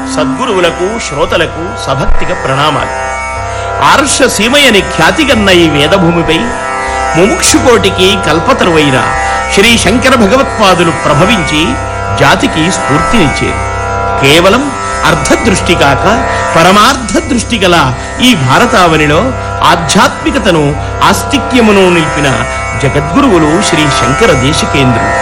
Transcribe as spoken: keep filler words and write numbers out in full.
సద్గురువులకు శ్రోతలకు సభక్తిగా ప్రణామాలు. ఆర్ష సీమయని ఖ్యాతిగన్న ఈ వేదభూమిపై ముముక్షుకోటికి కల్పతరువైన శ్రీ శంకర భగవత్పాదులు ప్రభవించి జాతికి స్ఫూర్తినిచ్చారు. కేవలం అర్ధదృష్టి కాక పరమార్థ దృష్టి గల ఈ భారతావనిలో ఆధ్యాత్మికతను ఆస్తిక్యమును నిలిపిన జగద్గురువులు శ్రీ శంకర దేశికేంద్రులు.